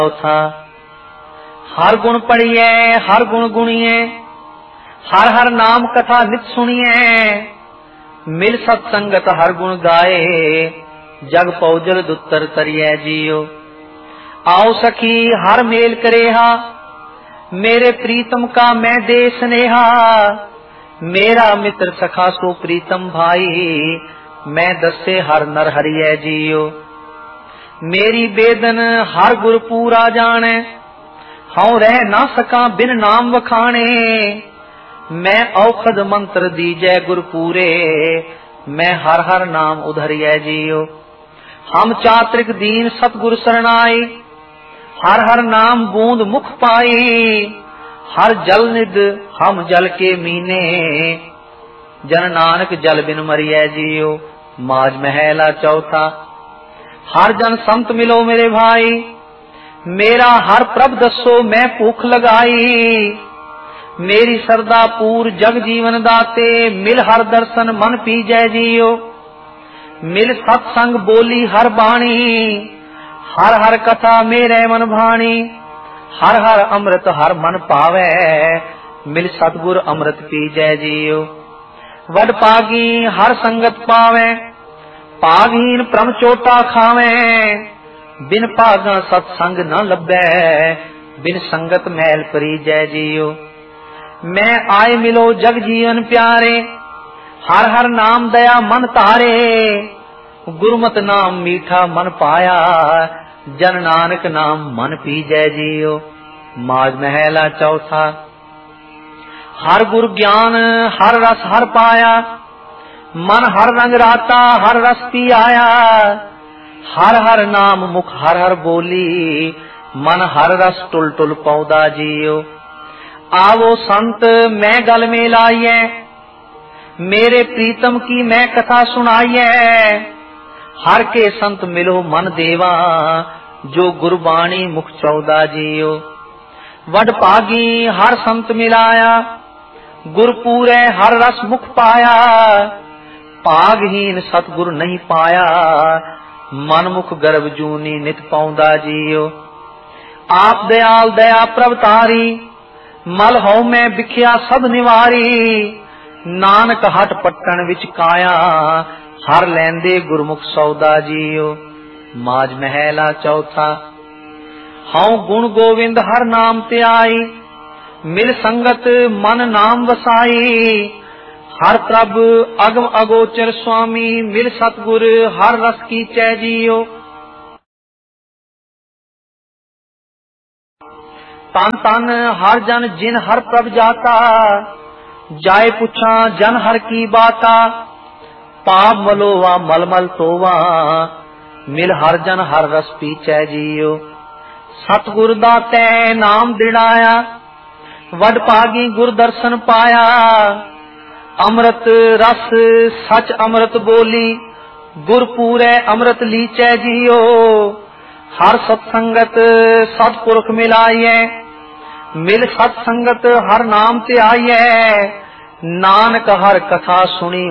चौथा हर गुण पढ़िए हर गुण गुणिए, हर हर नाम कथा नित सुनिए। मिल सत्संगत हर गुण गाए, जग पौजल दुत्तर तरिए जियो। आओ सखी हर मेल करेहा, मेरे प्रीतम का मैं दे स्नेहा। मेरा मित्र सखा सो प्रीतम भाई, मैं दसे हर नर हरिए जियो। मेरी बेदन हर गुर पूरा जाने, हूं रह ना सका बिन नाम वखाने। मैं औखद मंत्र दीजै गुर पूरे, मैं हर हर नाम उधरिए जियो। हम चात्रिक दीन सतगुर शरणाई, हर हर नाम बूंद मुख पाई। हर जल निध हम जल के मीने, जन नानक जल बिन मरिए जियो। माज महला चौथा हर जन संत मिलो मेरे भाई, मेरा हर प्रभ दसो मैं भूख लगाई। मेरी सरदा पूर जग जीवन दाते, मिल हर दर्शन मन पीजै जियो। मिल सत्संग बोली हर बाणी, हर हर कथा मेरे मन भाणी। हर हर अमृत हर मन पावै, मिल सतगुर अमृत पीजै जियो। वड पागी हर संगत पावै, पागहीन प्रम चोटा खावै। बिन भागा सत्संग न लभै, बिन संगत मैल परीजै जियो। मैं आए मिलो जग जीवन प्यारे, हर हर नाम दया मन तारे। गुरमत नाम मीठा मन पाया, जन नानक नाम मन पीजै जियो। माज महला चौथा हर गुर ज्ञान हर रस हर पाया। मन हर रंग राता हर रस पी आया। हर हर नाम मुख हर हर बोली, मन हर रस टुल टुल पौधा जियो। आवो संत मैं गल में लाइए, मेरे प्रीतम की मैं कथा सुनाइए। हर के संत मिलो मन देवा, जो गुरबाणी मुख चौदा जियो। वड पागी हर संत मिलाया, गुर पूरे हर रस मुख पाया। पागहीन सतगुर नहीं पाया, मन मुख गर्भ जूनी नित पाउंदा जियो। आप दयाल दया प्रभतारी, मल हो मैं बिख्या सब निवारी। नानक हट पट्टन विच काया, हर लैंदे गुरमुख सौदा जियो। माज महला चौथा हूं गुण गोविंद हर नाम ते आई। मिल संगत मन नाम वसाई। हर प्रभ अगम अगोचर स्वामी, मिल सतगुर हर रस की चै जियो। तन तन हर जन जिन हर प्रभ जाता, जाय पुछा जन हर की बाता। पाप मलोवा मलमल तोवा, मिल हर जन हर रस पीचै जियो। सतगुर दातै नाम दृढ़ाया, वड पागी गुर दर्शन पाया। अमृत रस सच अमृत बोली, गुर पूरे अमृत लीचै जियो। हर सत्संगत सतपुरख मिलाइए, मिल सत्संगत हर नाम ते आइए। नानक हर कथा सुनी